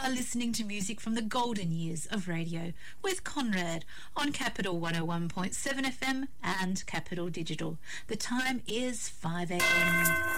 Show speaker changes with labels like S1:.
S1: are listening to music from the golden years of radio with Conrad on Capital 101.7 FM and Capital Digital. The time is 5 a.m.